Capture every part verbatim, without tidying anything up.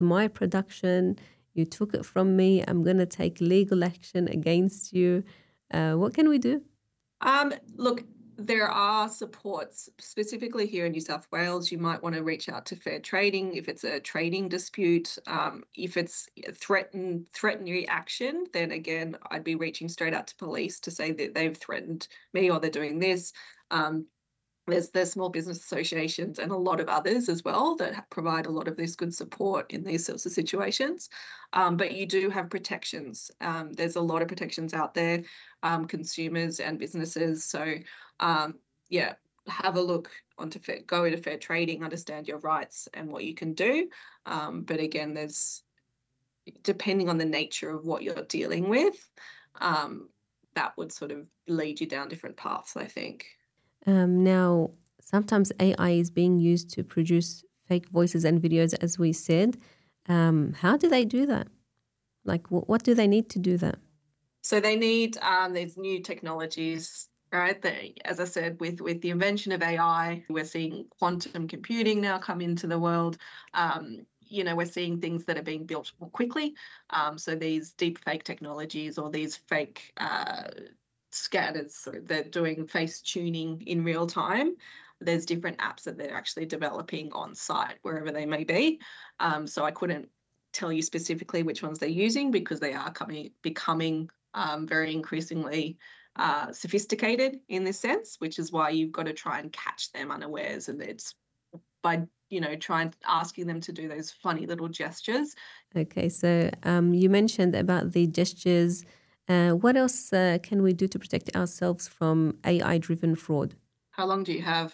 my production. You took it from me. I'm going to take legal action against you. Uh, what can we do? Um, look, there are supports specifically here in New South Wales. You might want to reach out to Fair Trading if it's a trading dispute. Um, if it's threaten threatening action, then again, I'd be reaching straight out to police to say that they've threatened me or they're doing this. Um, There's the small business associations and a lot of others as well that provide a lot of this good support in these sorts of situations. Um, but you do have protections. Um, there's a lot of protections out there, um, consumers and businesses. So, um, yeah, have a look onto fair, go into Fair Trading, understand your rights and what you can do. Um, but again, there's depending on the nature of what you're dealing with, um, that would sort of lead you down different paths, I think. Um, now, sometimes A I is being used to produce fake voices and videos, as we said. Um, how do they do that? Like, wh- what do they need to do that? So they need um, these new technologies, right? They, as I said, with with the invention of A I, we're seeing quantum computing now come into the world. Um, you know, we're seeing things that are being built more quickly. Um, so these deep fake technologies or these fake uh, scanners, so they're doing face tuning in real time. There's different apps that they're actually developing on site, wherever they may be. Um, so I couldn't tell you specifically which ones they're using because they are coming becoming um, very increasingly uh, sophisticated in this sense, which is why you've got to try and catch them unawares. And it's by, you know, trying asking them to do those funny little gestures. Okay, so um, you mentioned about the gestures. Uh, what else uh, can we do to protect ourselves from A I-driven fraud? How long do you have?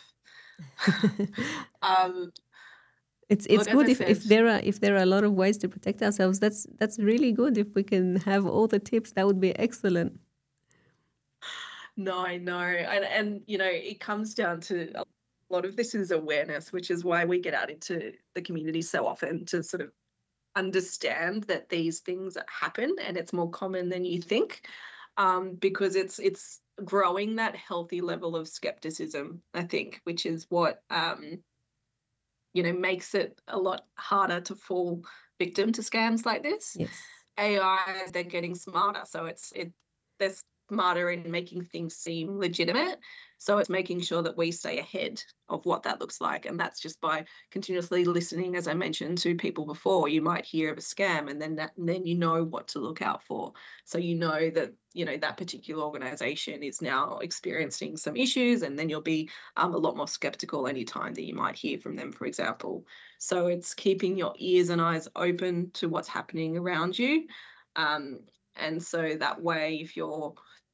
um, It's it's Look, as good I if, said, if there are if there are a lot of ways to protect ourselves. That's that's really good. If we can have all the tips, that would be excellent. no, I know. And, and, you know, it comes down to a lot of this is awareness, which is why we get out into the community so often to sort of understand that these things happen and it's more common than you think, um, because it's it's growing that healthy level of skepticism, I think, which is what, um, you know, makes it a lot harder to fall victim to scams like this. Yes. A I, they're getting smarter. So it's it they're smarter in making things seem legitimate. So it's making sure that we stay ahead of what that looks like. And that's just by continuously listening, as I mentioned, to people before. You might hear of a scam and then that and then you know what to look out for. So you know that, you know, that particular organization is now experiencing some issues, and then you'll be um, a lot more skeptical anytime that you might hear from them, for example. So it's keeping your ears and eyes open to what's happening around you. Um, and so that way, if you're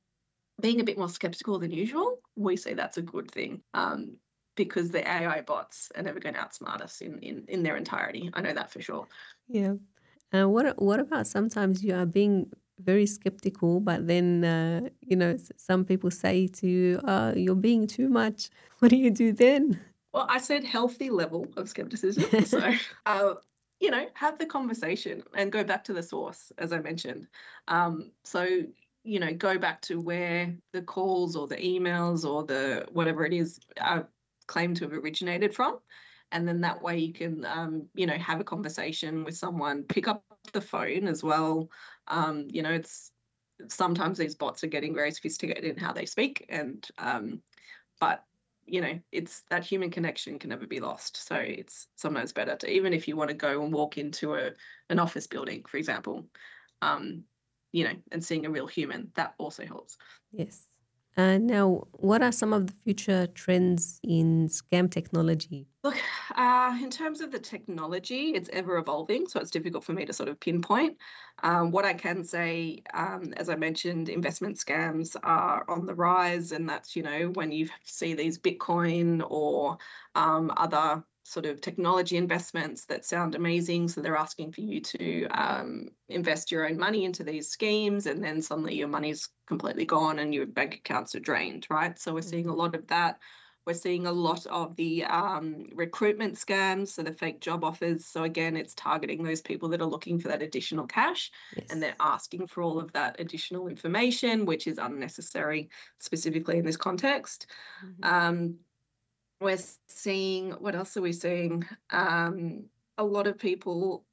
being a bit more skeptical than usual, we say that's a good thing, um, because the A I bots are never going to outsmart us in, in, in their entirety. I know that for sure. Yeah. Uh, what what about sometimes you are being very skeptical, but then uh, you know s- some people say to you, uh, "You're being too much." What do you do then? Well, I said healthy level of skepticism. So, uh, you know, have the conversation and go back to the source, as I mentioned. Um, so, you know, go back to where the calls or the emails or the whatever it is are claimed to have originated from. And then that way you can, um, you know, have a conversation with someone, pick up the phone as well. Um, you know, it's sometimes these bots are getting very sophisticated in how they speak, and um, but you know, it's that human connection can never be lost. So it's sometimes better to, even if you want to go and walk into a an office building, for example, um, you know, and seeing a real human, that also helps. Yes. Uh, now, what are some of the future trends in scam technology? Look, uh, in terms of the technology, it's ever evolving, so it's difficult for me to sort of pinpoint. Um, what I can say, um, as I mentioned, investment scams are on the rise, and that's, you know, when you see these Bitcoin or um, other sort of technology investments that sound amazing. So they're asking for you to um, invest your own money into these schemes, and then suddenly your money's completely gone and your bank accounts are drained, right? So we're seeing a Mhm. lot of that. We're seeing a lot of the um, recruitment scams, so the fake job offers. So again, it's targeting those people that are looking for that additional cash, and Yes. they're asking for all of that additional information, which is unnecessary, specifically in this context. Mhm. Um, we're seeing, what else are we seeing? Um, a lot of people